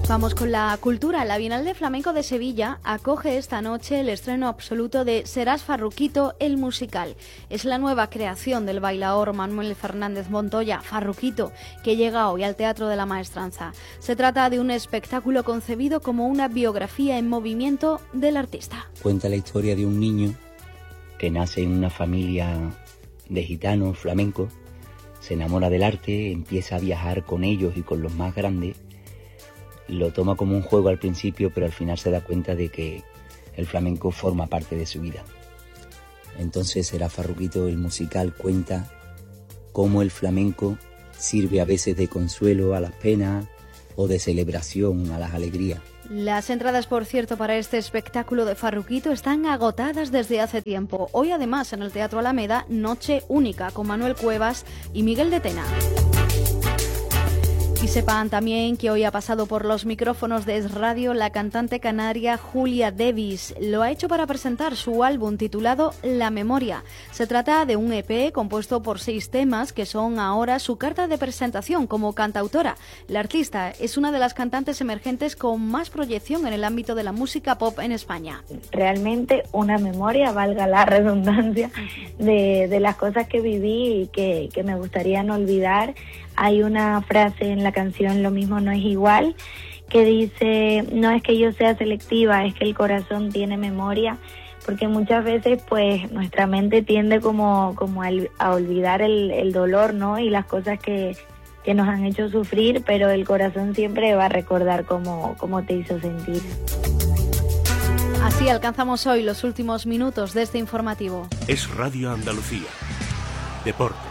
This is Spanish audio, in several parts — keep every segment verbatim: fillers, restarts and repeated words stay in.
Vamos con la cultura. La Bienal de Flamenco de Sevilla acoge esta noche el estreno absoluto de Serás Farruquito, el musical. Es la nueva creación del bailaor Manuel Fernández Montoya, Farruquito, que llega hoy al Teatro de la Maestranza. Se trata de un espectáculo concebido como una biografía en movimiento del artista. Cuenta la historia de un niño que nace en una familia de gitanos flamencos, se enamora del arte, empieza a viajar con ellos y con los más grandes. Lo toma como un juego al principio, pero al final se da cuenta de que el flamenco forma parte de su vida. Entonces Serás Farruquito, el musical, cuenta cómo el flamenco sirve a veces de consuelo a las penas o de celebración a las alegrías. Las entradas, por cierto, para este espectáculo de Farruquito están agotadas desde hace tiempo. Hoy, además, en el Teatro Alameda, noche única con Manuel Cuevas y Miguel de Tena. Y sepan también que hoy ha pasado por los micrófonos de Es Radio la cantante canaria Julia Davis. Lo ha hecho para presentar su álbum titulado La Memoria. Se trata de un E P compuesto por seis temas que son ahora su carta de presentación como cantautora. La artista es una de las cantantes emergentes con más proyección en el ámbito de la música pop en España. Realmente una memoria, valga la redundancia, de, de las cosas que viví y que, que me gustaría no olvidar. Hay una frase en la canción Lo mismo no es igual, que dice, no es que yo sea selectiva, es que el corazón tiene memoria, porque muchas veces pues nuestra mente tiende como, como a, a olvidar el, el dolor, ¿no? Y las cosas que, que nos han hecho sufrir, pero el corazón siempre va a recordar cómo, cómo te hizo sentir. Así alcanzamos hoy los últimos minutos de este informativo. Es Radio Andalucía. Deportes.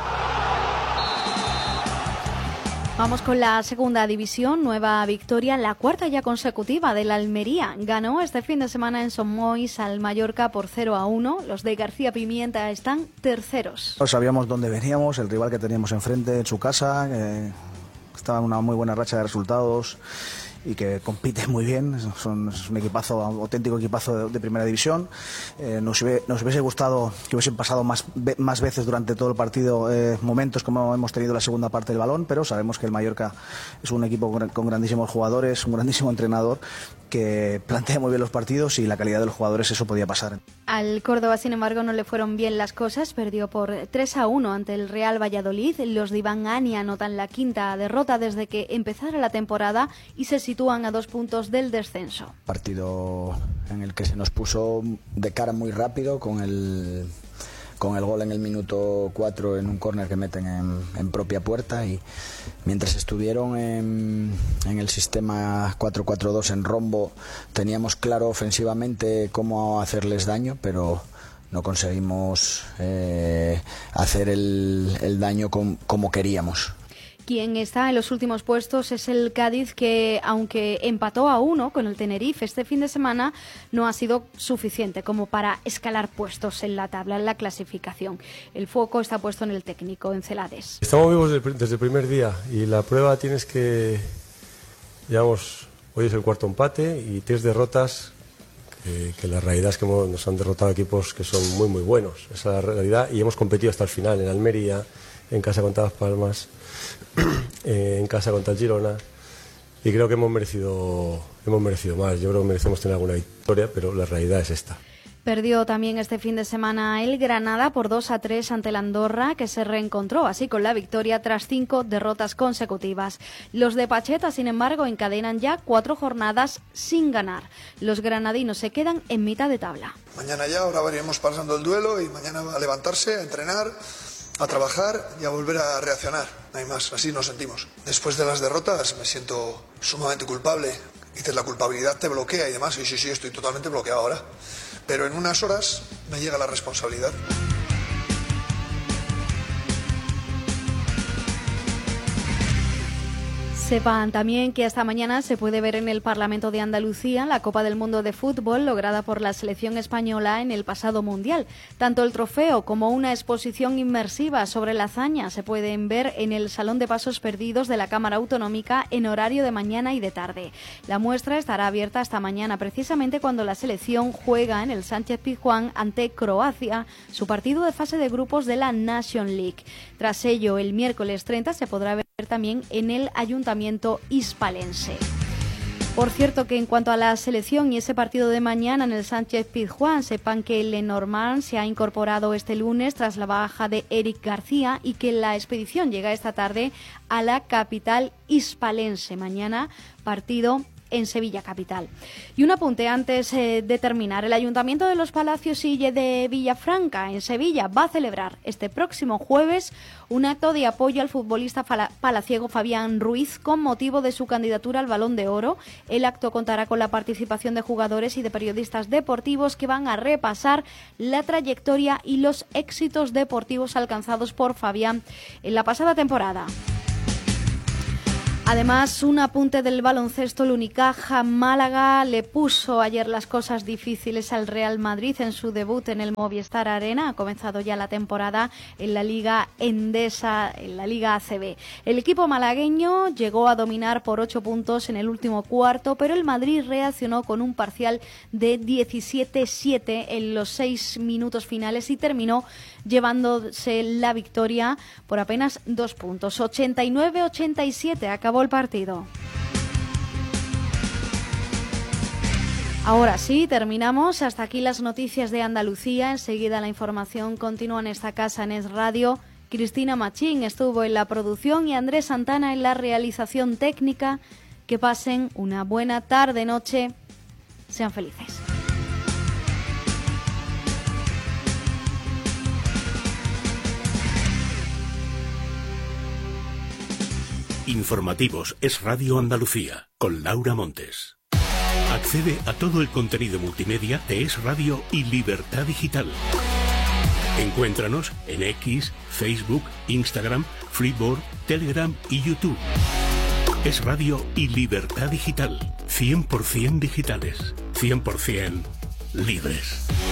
Vamos con la segunda división, nueva victoria, la cuarta ya consecutiva de la Almería. Ganó este fin de semana en Somois al Mallorca por cero a uno. Los de García Pimienta están terceros. No sabíamos dónde veníamos, el rival que teníamos enfrente en su casa, que estaba en una muy buena racha de resultados y que compite muy bien. Son, es un equipazo, auténtico equipazo de, de primera división. Eh, nos, hubiese, nos hubiese gustado que hubiesen pasado más, más veces durante todo el partido eh, momentos como hemos tenido la segunda parte del balón, pero sabemos que el Mallorca es un equipo con, con grandísimos jugadores, un grandísimo entrenador que plantea muy bien los partidos y la calidad de los jugadores eso podía pasar. Al Córdoba, sin embargo, no le fueron bien las cosas. Perdió por tres a uno ante el Real Valladolid. Los de Iván Ani anotan la quinta derrota desde que empezara la temporada y se sitúan a dos puntos del descenso. Partido en el que se nos puso de cara muy rápido con el... con el gol en el minuto cuatro en un córner que meten en, en propia puerta, y mientras estuvieron en, en el sistema cuatro cuatro dos en rombo teníamos claro ofensivamente cómo hacerles daño, pero no conseguimos eh, hacer el, el daño com, como queríamos. Quien está en los últimos puestos es el Cádiz, que aunque empató a uno con el Tenerife este fin de semana, no ha sido suficiente como para escalar puestos en la tabla, en la clasificación. El foco está puesto en el técnico, en Celades. Estamos vivos desde el primer día y la prueba tienes que, digamos, hoy es el cuarto empate y tres derrotas, que, que la realidad es que hemos, nos han derrotado equipos que son muy muy buenos, esa es la realidad, y hemos competido hasta el final en Almería, en casa contra Las Palmas, en casa contra el Girona, y creo que hemos merecido hemos merecido más. Yo creo que merecemos tener alguna victoria, pero la realidad es esta. Perdió también este fin de semana el Granada por dos a tres ante el Andorra, que se reencontró así con la victoria tras cinco derrotas consecutivas. Los de Pacheta, sin embargo, encadenan ya cuatro jornadas sin ganar. Los granadinos se quedan en mitad de tabla. Mañana ya, ahora veremos pasando el duelo y mañana a levantarse, a entrenar, a trabajar y a volver a reaccionar. No hay más, así nos sentimos. Después de las derrotas me siento sumamente culpable. Dices, la culpabilidad te bloquea y demás. Sí, sí, sí, estoy totalmente bloqueado ahora. Pero en unas horas me llega la responsabilidad. Sepan también que hasta mañana se puede ver en el Parlamento de Andalucía la Copa del Mundo de Fútbol lograda por la selección española en el pasado Mundial. Tanto el trofeo como una exposición inmersiva sobre la hazaña se pueden ver en el Salón de Pasos Perdidos de la Cámara Autonómica en horario de mañana y de tarde. La muestra estará abierta hasta mañana, precisamente cuando la selección juega en el Sánchez Pizjuán ante Croacia, su partido de fase de grupos de la Nation League. Tras ello, el miércoles treinta se podrá ver también en el Ayuntamiento hispalense. Por cierto, que en cuanto a la selección y ese partido de mañana en el Sánchez-Pizjuán, sepan que Lenormand se ha incorporado este lunes tras la baja de Eric García y que la expedición llega esta tarde a la capital hispalense. Mañana partido en Sevilla capital. Y un apunte antes eh, de terminar. El Ayuntamiento de Los Palacios y de Villafranca, en Sevilla, va a celebrar este próximo jueves un acto de apoyo al futbolista palaciego Fabián Ruiz con motivo de su candidatura al Balón de Oro. El acto contará con la participación de jugadores y de periodistas deportivos que van a repasar la trayectoria y los éxitos deportivos alcanzados por Fabián en la pasada temporada. Además, un apunte del baloncesto. El Unicaja Málaga le puso ayer las cosas difíciles al Real Madrid en su debut en el Movistar Arena. Ha comenzado ya la temporada en la Liga Endesa, en la Liga A C B. El equipo malagueño llegó a dominar por ocho puntos en el último cuarto, pero el Madrid reaccionó con un parcial de diecisiete siete en los seis minutos finales y terminó llevándose la victoria por apenas dos puntos. ochenta y nueve a ochenta y siete acabó el partido. Ahora sí, terminamos. Hasta aquí las noticias de Andalucía. Enseguida la información continúa en esta casa, en Es Radio. Cristina Machín estuvo en la producción y Andrés Santana en la realización técnica. Que pasen una buena tarde-noche. Sean felices. Informativos Es Radio Andalucía, con Laura Montes. Accede a todo el contenido multimedia de Es Radio y Libertad Digital. Encuéntranos en X, Facebook, Instagram, Freeboard, Telegram y YouTube. Es Radio y Libertad Digital, cien por ciento digitales, cien por ciento libres.